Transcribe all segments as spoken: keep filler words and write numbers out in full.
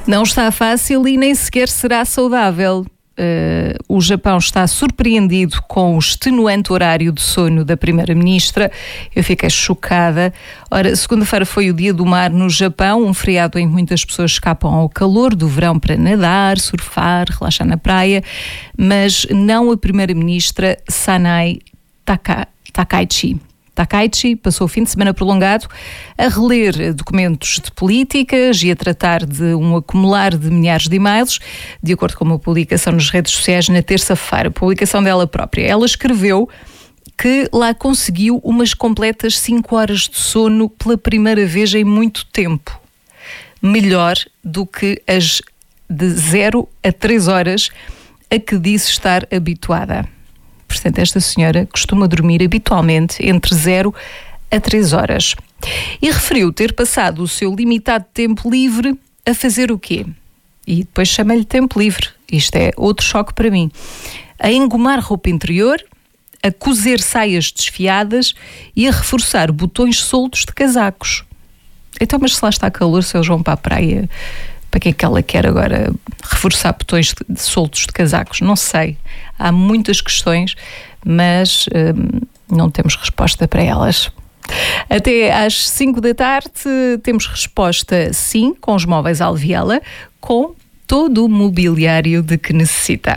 Não está fácil e nem sequer será saudável. Uh, o Japão está surpreendido com o extenuante horário de sono da Primeira-Ministra. Eu fiquei chocada. Ora, segunda-feira foi o Dia do Mar no Japão, um feriado em que muitas pessoas escapam ao calor do verão para nadar, surfar, relaxar na praia, mas não a Primeira-Ministra Sanai Taka, Takaichi. Takaichi passou o fim de semana prolongado a reler documentos de políticas e a tratar de um acumular de milhares de e-mails, de acordo com uma publicação nas redes sociais na terça-feira, publicação dela própria. Ela escreveu que lá conseguiu umas completas cinco horas de sono pela primeira vez em muito tempo. Melhor do que as de zero a três horas a que disse estar habituada. Portanto, esta senhora costuma dormir habitualmente entre zero a três horas. E referiu ter passado o seu limitado tempo livre a fazer o quê? E depois chama-lhe tempo livre. Isto é outro choque para mim. A engomar roupa interior, a cozer saias desfiadas e a reforçar botões soltos de casacos. Então, mas se lá está calor, se eles vão para a praia, para que é que ela quer agora reforçar botões de, de soltos de casacos? Não sei. Há muitas questões, mas hum, não temos resposta para elas. Até às cinco da tarde temos resposta sim, com os móveis Alviela, com todo o mobiliário de que necessita.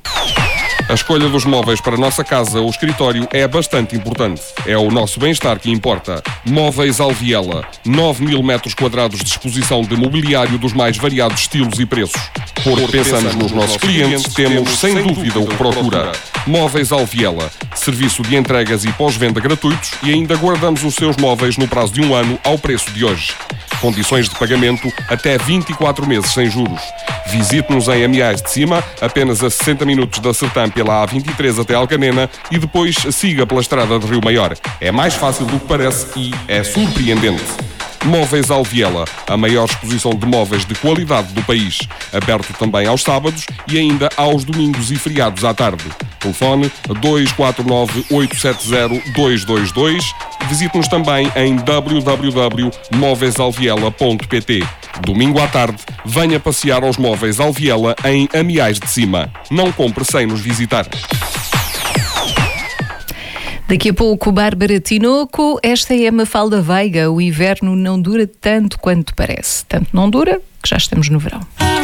A escolha dos móveis para a nossa casa ou escritório é bastante importante. É o nosso bem-estar que importa. Móveis Alviela. nove mil metros quadrados de exposição de mobiliário dos mais variados estilos e preços. Porque pensamos nos nossos clientes, temos sem dúvida o que procura. Móveis Alviela. Serviço de entregas e pós-venda gratuitos e ainda guardamos os seus móveis no prazo de um ano ao preço de hoje. Condições de pagamento até vinte e quatro meses sem juros. Visite-nos em Amiais de Cima, apenas a sessenta minutos da Sertã pela A vinte e três até Alcanena e depois siga pela estrada de Rio Maior. É mais fácil do que parece e é surpreendente. Móveis Alviela, a maior exposição de móveis de qualidade do país. Aberto também aos sábados e ainda aos domingos e feriados à tarde. Telefone dois quatro nove, oito sete zero, dois dois dois. Visite-nos também em w w w ponto móveis alviela ponto p t. Domingo à tarde, venha passear aos Móveis Alviela em Amiais de Cima. Não compre sem nos visitar. Daqui a pouco, Bárbara Tinoco. Esta é a Mafalda Veiga. O inverno não dura tanto quanto parece. Tanto não dura que já estamos no verão.